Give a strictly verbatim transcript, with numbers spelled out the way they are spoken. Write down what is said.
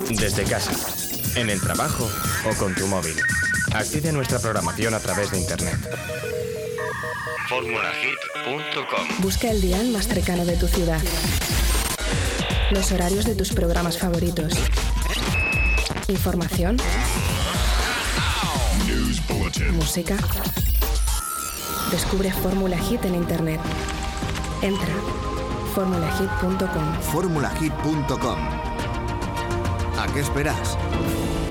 desde casa, en el trabajo o con tu móvil. Accede a nuestra programación a través de internet. fórmula hit punto com. Busca el dial más cercano de tu ciudad. Los horarios de tus programas favoritos. Información. Música. Descubre Fórmula Hit en internet. Entra. fórmula hit punto com. fórmula hit punto com. ¿A qué esperas?